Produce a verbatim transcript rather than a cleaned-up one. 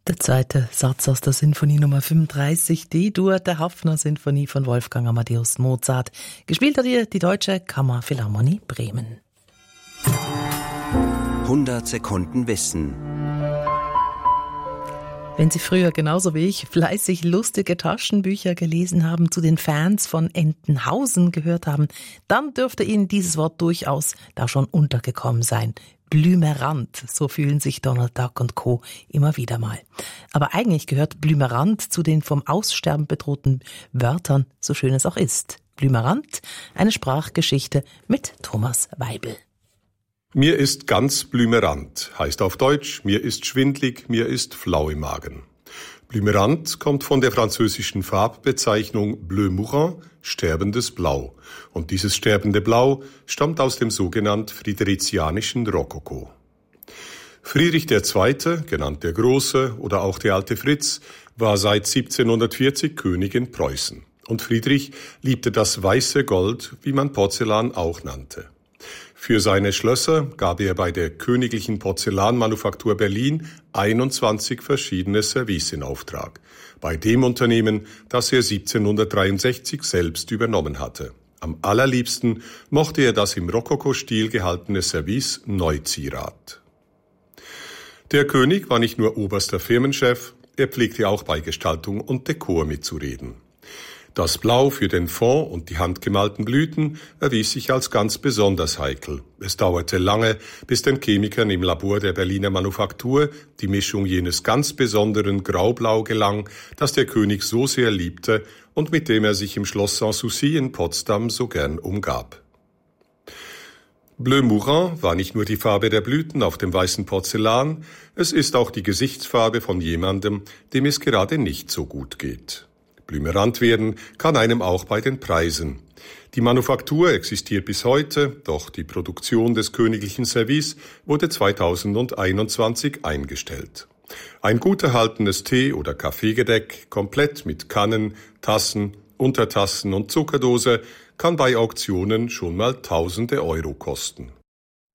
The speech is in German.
Der zweite Satz aus der Sinfonie Nummer fünfunddreißig, D-Dur der Haffner-Sinfonie von Wolfgang Amadeus Mozart. Gespielt hat ihr die Deutsche Kammerphilharmonie Bremen. hundert Sekunden Wissen. Wenn Sie früher genauso wie ich fleißig lustige Taschenbücher gelesen haben, zu den Fans von Entenhausen gehört haben, dann dürfte Ihnen dieses Wort durchaus da schon untergekommen sein. Blümerand, so fühlen sich Donald Duck und Co. immer wieder mal. Aber eigentlich gehört Blümerand zu den vom Aussterben bedrohten Wörtern, so schön es auch ist. Blümerand, eine Sprachgeschichte mit Thomas Weibel. Mir ist ganz blümerant, heißt auf Deutsch, mir ist schwindlig, mir ist flau im Magen. Blümerand kommt von der französischen Farbbezeichnung Bleu Mourant, sterbendes Blau. Und dieses sterbende Blau stammt aus dem sogenannten friederizianischen Rokoko. Friedrich der Zweite, genannt der Große oder auch der alte Fritz, war seit siebzehnhundertvierzig König in Preußen. Und Friedrich liebte das weiße Gold, wie man Porzellan auch nannte. Für seine Schlösser gab er bei der Königlichen Porzellanmanufaktur Berlin einundzwanzig verschiedene Service in Auftrag. Bei dem Unternehmen, das er siebzehnhundertdreiundsechzig selbst übernommen hatte. Am allerliebsten mochte er das im Rokoko-Stil gehaltene Service Neuzierat. Der König war nicht nur oberster Firmenchef, er pflegte auch bei Gestaltung und Dekor mitzureden. Das Blau für den Fond und die handgemalten Blüten erwies sich als ganz besonders heikel. Es dauerte lange, bis den Chemikern im Labor der Berliner Manufaktur die Mischung jenes ganz besonderen Graublau gelang, das der König so sehr liebte und mit dem er sich im Schloss Sanssouci in Potsdam so gern umgab. Bleu Mourant war nicht nur die Farbe der Blüten auf dem weißen Porzellan, es ist auch die Gesichtsfarbe von jemandem, dem es gerade nicht so gut geht. Blümerant werden kann einem auch bei den Preisen. Die Manufaktur existiert bis heute, doch die Produktion des königlichen Service wurde zweitausendeinundzwanzig eingestellt. Ein gut erhaltenes Tee- oder Kaffeegedeck, komplett mit Kannen, Tassen, Untertassen und Zuckerdose, kann bei Auktionen schon mal tausende Euro kosten.